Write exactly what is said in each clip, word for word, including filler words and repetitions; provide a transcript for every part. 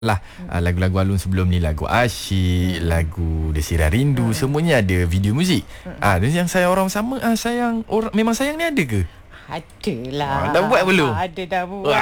lah uh, lagu-lagu Alun sebelum ni, lagu Asyik, hmm. lagu Desira Rindu, hmm. semuanya ada video muzik. Hmm. Ah, dan yang sayang orang sama, ah, sayang orang memang sayang ni ada ke? Adalah. Ah, dah buat belum? Ada dah buat.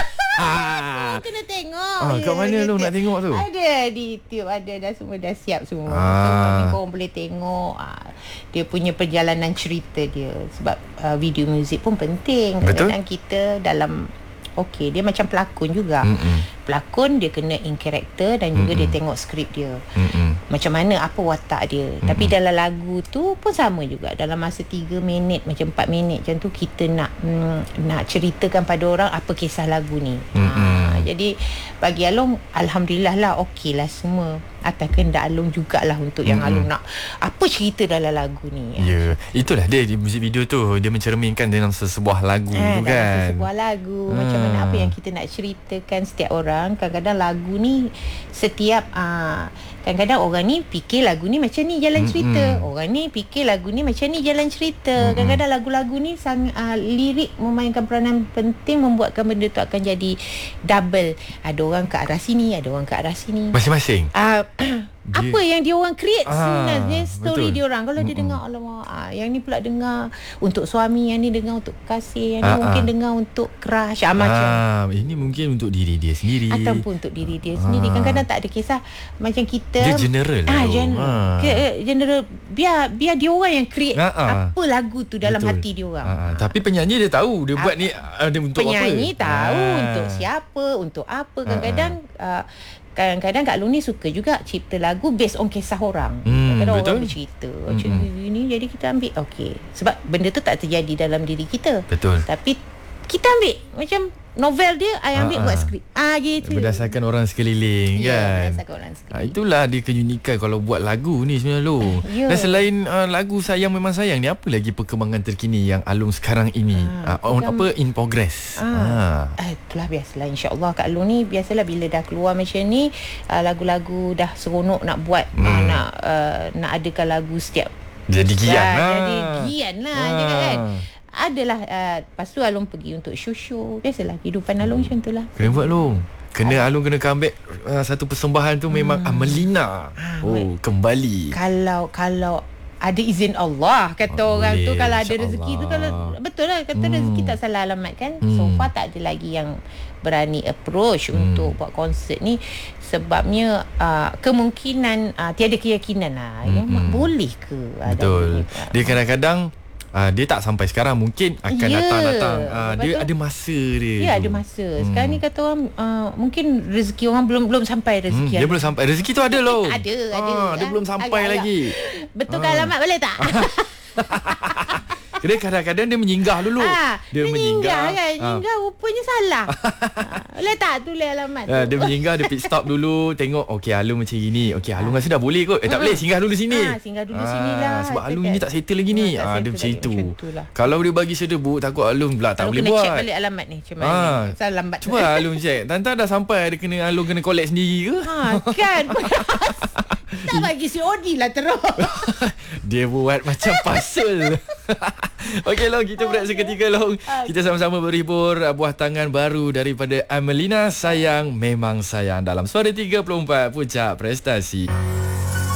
Ah. Kena tengok. Ah, kat mana lu nak tengok tu? Ada di YouTube, ada dah semua, dah siap semua. Ah. So, korang boleh tengok ah, dia punya perjalanan cerita dia. Sebab uh, video muzik pun penting. Kadang-kadang kita dalam okey, dia macam pelakon juga. Mm-mm. Pelakon dia kena in character dan juga Mm-mm. dia tengok skrip dia. Mm-mm. Macam mana, apa watak dia. Mm-mm. Tapi dalam lagu tu pun sama juga. Dalam masa tiga minit, macam empat minit macam tu, kita nak mm, nak ceritakan pada orang apa kisah lagu ni. Ha, jadi bagi Along, alhamdulillah lah, okey lah semua. Atas kehendak Along jugalah untuk yang Mm-mm. Along nak apa cerita dalam lagu ni. Ya, yeah. Itulah dia di muzik video tu, dia mencerminkan dalam sesebuah lagu ha, tu kan. Dalam sesebuah lagu ha. Macam mana apa yang kita nak ceritakan setiap orang. Kadang-kadang lagu ni setiap uh, kadang-kadang orang ni fikir lagu ni macam ni jalan cerita. Mm-hmm. Orang ni fikir lagu ni macam ni jalan cerita. Mm-hmm. Kadang-kadang lagu-lagu ni sang, uh, lirik memainkan peranan penting, membuatkan benda tu akan jadi double. Ada orang ke arah sini, ada orang ke arah sini. Masing-masing. Uh, apa yang dia orang create ah, sebenarnya story betul. Dia orang. Kalau Mm-mm. dia dengar alamak, ah, yang ni pula dengar untuk suami, yang ni dengar untuk kasih, yang ah, ni mungkin ah. dengar untuk crush ah, macam ah, ini mungkin untuk diri dia sendiri ataupun untuk diri dia sendiri. ah. Kadang-kadang tak ada kisah. Macam kita dia general ah, lah gen- ah. ke, general biar biar dia orang yang create ah, ah. apa lagu tu dalam betul. Hati dia orang. ah, ah. Tapi penyanyi dia tahu dia ah. buat ni ada untuk penyanyi apa. Penyanyi tahu ah. untuk siapa, untuk apa. Kadang-kadang ah. uh, kadang-kadang Kak Long ni suka juga cipta lagu based on kisah orang. Hmm, kadang-kadang betul. orang bercerita macam mm-hmm. ni, jadi kita ambil okey. Sebab benda tu tak terjadi dalam diri kita. Betul. Tapi kita ambil macam novel dia, I ambil Ha-ha. buat skrip. Ah gitu. Berdasarkan orang sekeliling ya, kan. Berdasarkan orang sekeliling. Ha, itulah dia keunikan kalau buat lagu ni sebenarnya lo. Ya. Dan selain uh, lagu Sayang Memang Sayang ni, apa lagi perkembangan terkini yang Along sekarang ini Ah, uh, on, kan, apa in progress? Ah, ah. Itulah biasalah, insya-Allah Kak Long ni biasalah bila dah keluar macam ni, uh, lagu-lagu dah seronok nak buat, hmm. uh, nak uh, nak adakan lagu setiap jadi gian lah. Jadi gian lah ah. Cakap kan. Adalah uh, lepas tu Along pergi untuk show-show. Biasalah kehidupan Along macam tu lah. Kena buat Long. Kena Along kena comeback uh, satu persembahan tu hmm. memang Amelina. Ah, oh, baik. Kembali. Kalau kalau ada izin Allah kata oh, orang boleh, tu, kalau ada rezeki tu, kalau betul lah kata hmm. rezeki tak salah alamat kan. Hmm. So far tak ada lagi yang berani approach hmm. untuk buat konsert ni. Sebabnya uh, kemungkinan uh, tiada keyakinan lah. Hmm. Ya, boleh ke? Betul. Dia kadang-kadang Uh, dia tak sampai sekarang, mungkin akan yeah. datang-datang. Uh, dia ada masa dia. Ya, ada masa. Sekarang hmm. ni kata orang uh, mungkin rezeki orang belum belum sampai rezeki. Hmm, dia belum sampai. Rezeki tu ada loh. Ada, ah, ada. Dia ah, belum sampai agak, lagi. Betul ke ah. alamat boleh tak? Dia kadang-kadang dia menyinggah dulu. Ha, dia, dia menyinggah kan. Menyinggah ha. rupanya salah. ha, boleh tak tulis alamat tu? Ha, dia menyinggah, dia pit stop dulu, tengok okey Along macam gini. Okey Along rasa dah boleh kot. Eh tak boleh, singgah dulu sini. Ha, singgah dulu ha, sini lah. Sebab Along ni tak settle lagi ni. Ah ha, dia macam itu. Kalau dia bagi sedebut, takut Along pula tak boleh buat. Kena check balik alamat ni macam mana. Ha. Salah lambat. Cuba Along check. Tanta dah sampai, ada kena Along kena collect sendiri ke? Ha, kan. Tak bagi C O D lah terus. Dia buat macam puzzle. Okey Long, kita berehat seketika Long. Kita sama-sama berhibur buah tangan baru daripada Amelina, Sayang Memang Sayang dalam Suara tiga puluh empat Puncak Prestasi.